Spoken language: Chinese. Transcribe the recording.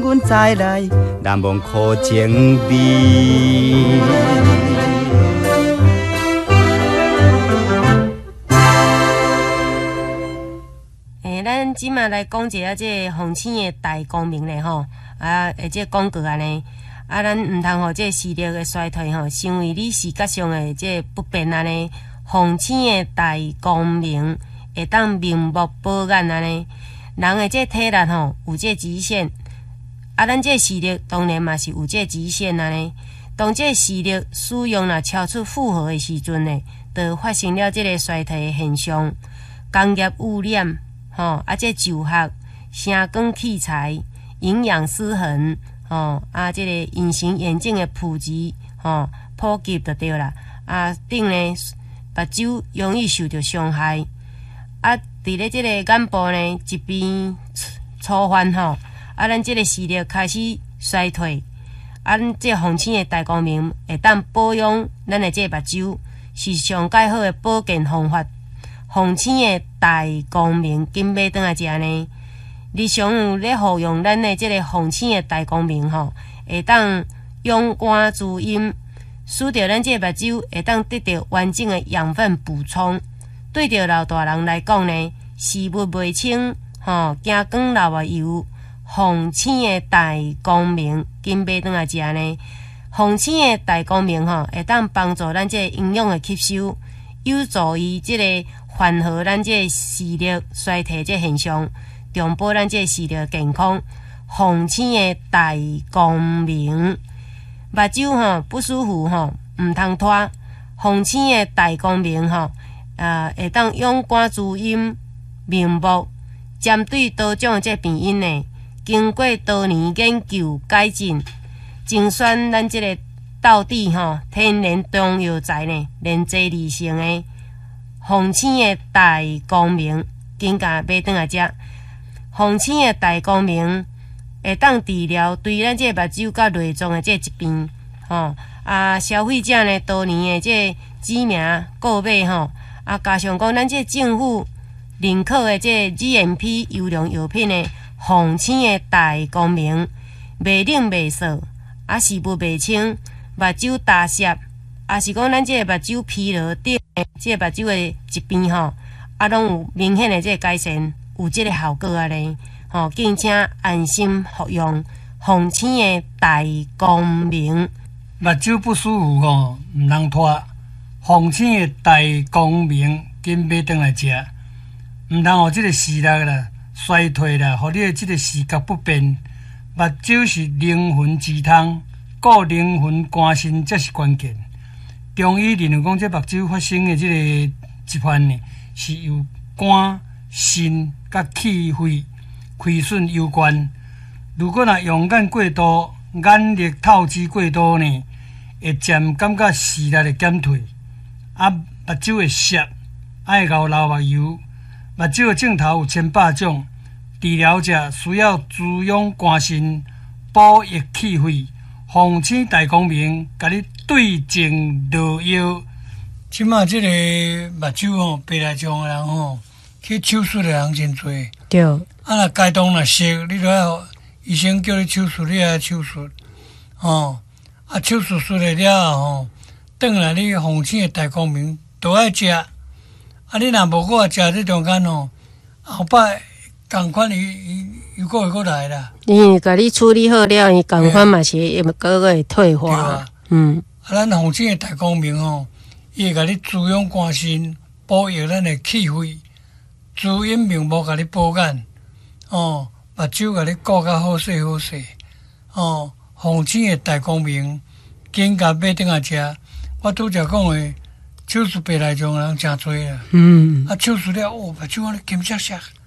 阮再来难忘苦情味。 咱即马来讲一下这洪青的大光明咧吼，这广告安尼，咱毋通互这视力的衰退吼，成为你视觉上的这不便安尼。洪青的大光明会当明目保眼安尼，人的这体力吼有这极限，咱这视力当然嘛是有这极限安尼。当这视力使用若超出负荷的时阵呢，就发生了这个衰退的现象，工业污染。这就学、声光器材、营养失衡，这个隐形眼镜的普及，普及就对啦。顶呢，目睭容易受到伤害。伫咧这个眼部呢，一边粗犯咱这个视力开始衰退。咱这洪青的大光明会当保养咱的这目睭，是上介好的保健方法。洪青的大光明，紧买转来食呢。日常有咧服用咱的这个洪青的大光明会当用肝滋阴，使着咱这目睭会当得到完整的养分补充。对着老大人来讲呢，视物袂清惊光流也油，洪青的大光明，紧买转来食呢。洪青的大光明会当帮助咱这营养的吸收，有助于这个缓和咱这视力衰退这现象，重保咱这视力健康。洪青的大光明，目睭不舒服毋通拖。洪青的大光明会当用肝滋阴明目，针对多种的这病因呢，经过多年研究改进，精选咱这个道地天然中药材呢，连接而成的。洪青的大光明，紧甲买转来食。洪青的大光明会当治疗对咱这目睭甲内脏的这疾病，消费者呢多年的这知名购买加上讲咱这政府认可的这 GMP 优良药品呢，洪青的大光明，袂冷袂涩，视物袂清，目睭大涩。是讲咱这个目睭疲劳等这个目睭的疾病拢有明显的这个改善，有这个效果咧。敬请安心服用洪青的大光明。 目睭不舒服毋通拖，洪青的大光明紧买转来食，毋通互这个视力啦衰退啦，互你的这个视觉不便。目睭是灵魂之汤，顾灵魂肝肾才是关键。中医认为讲，这目睭发生的这个疾患呢，是由肝、肾甲气血亏损有关。如果若用眼过度、眼力透支过度呢，会渐感觉视力会减退，目睭会涩，爱流目油。目睭的镜头有千百种，治疗者需要滋养肝肾、补益气血。洪青大光明，甲你对症落药。即马即个目睭白内障的人去手术的人真多。 对。 若该当若熟，你就要医生叫你手术，你爱手术。手术出来了后转来你洪青的大光明都爱食。你若无我食这中间后摆同款又会过来啦。 甲你处理好了，伊同款嘛是会退化。 咱洪青的大光明伊会甲你滋养肝肾，补益咱的气血，滋阴明目，甲你保眼。目睭甲你顾较好势好势。洪青的大光明，紧甲买转来食。我拄则讲的，手术白内障的人真多啦。手术了目睭安尼金闪闪。